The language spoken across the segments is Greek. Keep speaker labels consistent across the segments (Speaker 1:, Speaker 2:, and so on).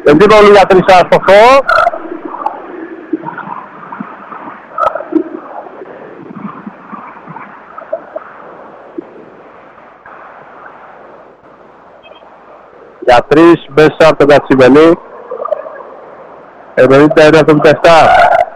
Speaker 1: Εντύπωση για 3 αστοχό. Για 3 μέσα από τον Κατσιμενή. 71-77.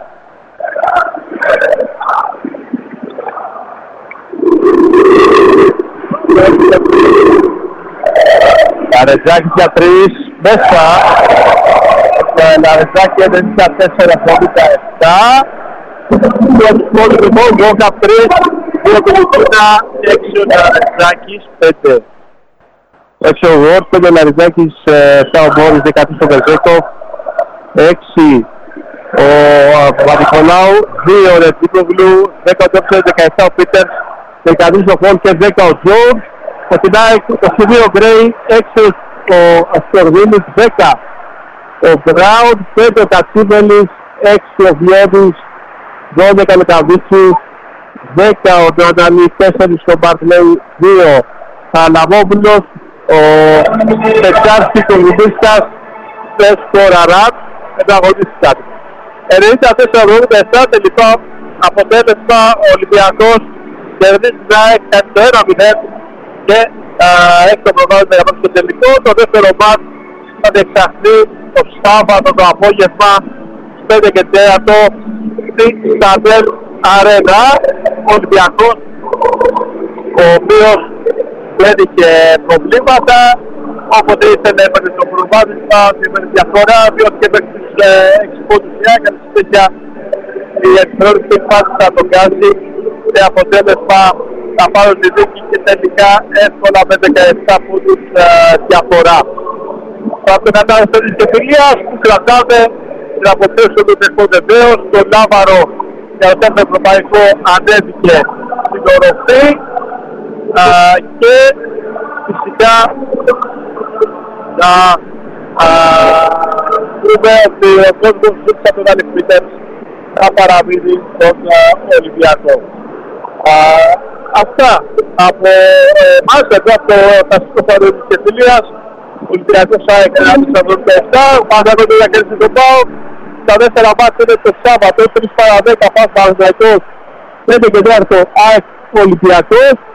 Speaker 1: Λαρετζάκης για 3 μέσα. Λαρετζάκη 94-77. Λοιπόν, Γόκα 3, 2-50, 6 ο Λαρετζάκης, 5. 6 ο Γόρτ, 5 ο Λαρετζάκης, 7 ο Μπόρις, 13 ο Βεζέκοφ, 6 ο Παπαδικολάου, 2 ο Ρετζίκογλου, 10 ο Τόψερ, 17 ο Πίτερς, 13 ο Φόλ και 10 ο Τζόρτ. Από την ΑΕΚ, 22 ο Γκρέι, 6 ο Αστορδίνης, 10 ο Μπράουν, 5 ο Κατσίμελης, 6 ο Βιώδης, 12 ο Λεκαβίτσης, 10 ο Ντραντανή, 4 ο Μπαρτλέη, 2 Αλαβόπουλος, ο Πετσάρσκης ο Λουμπίστας, 4 Αράτ, μεταγωνίστηκαν. 94-87, τελικό αποτέλεσμα ο Ολυμπιακός κερδίζει την ΑΕΚ, κάνει το 1-0 και έχει το προβάδισμα για το τελικό. Το δεύτερο μάτς θα διεξαχθεί το Σάββατο το απόγευμα στις 5 και 4 στην Σταντέλ Αρένα. Ο Ολυμπιακός, ο οποίος δεν είχε προβλήματα, όποτε ήθελε με το προβάδισμα, με τη διαφορά, διότι και με τις 6 πόντους η ΑΕΚ, καλή συνέχεια η επιθεώρηση φάση θα τον κάνει σε αποτέλεσμα θα πάρουν τη δίκη και τελικά εύκολα με 17 πόντους διαφορά. Από την κατάσταση της Εφηλίας που κρατάμε την αποθέωση του Τεχόντεβέως, το Λάβαρο για το ευρωπαϊκό ανέβηκε στην οροφή και φυσικά να πούμε ότι ο κόσμος ζήτησε τον Αλεξπίτερ θα παραμείνει στον Ολυμπιακό. Αυτά από εμάς εδώ από το Ταστικό Φαρούδι της Εφηλίας. Ο Ολυμπιακός ΑΕΚ 1-47, ο Παναθηναϊκός για κέρδισε τον ΠΑΟΚ. Τα δεύτερα μάτια είναι το Σάββατο, 3 παρα 10, Παναθηναϊκός 5 και 4 ΑΕΚ Ολυμπιακός.